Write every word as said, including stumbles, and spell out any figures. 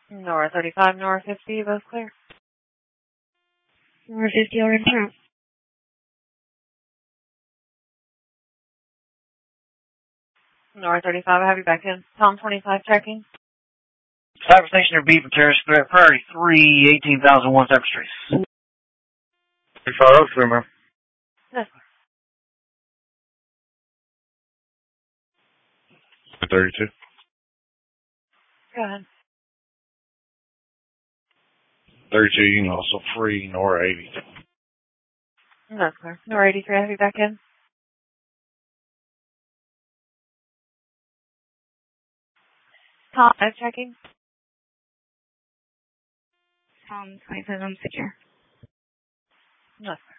Nora thirty-five, Nora fifty, both clear. Nora fifty, already through. Nora thirty-five, I have you back in. Tom twenty-five, checking. Cyber Station or B for terrorist threat, priority three, eighteen thousand one Cyber Street. thirty-five, oh, clear, ma'am. Yes, sir. thirty-two. Go ahead. thirty-two, you can also free Nora eighty. That's clear. Nora eighty-three, I have you back in. Tom, I'm checking. Tom twenty-seven, secure. Yes, sir.